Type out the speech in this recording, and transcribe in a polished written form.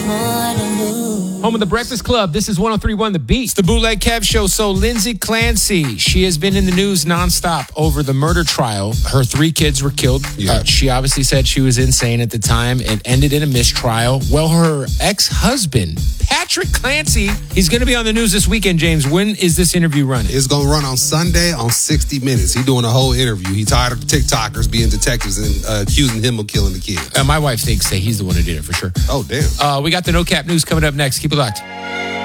Home of the Breakfast Club. This is 103.1 The Beat. It's the Bootleg Kev Show. So Lindsay Clancy, she has been in the news nonstop over the murder trial. Her 3 kids were killed. Yeah. She obviously said she was insane at the time. It ended in a mistrial. Well, her ex-husband, Patrick Clancy, he's going to be on the news this weekend, James. When is this interview running? It's going to run on Sunday on 60 Minutes. He's doing a whole interview. He's tired of TikTokers being detectives and accusing him of killing the kids. My wife thinks that he's the one who did it for sure. Oh, damn. We got the No Cap News coming up next. Keep it locked.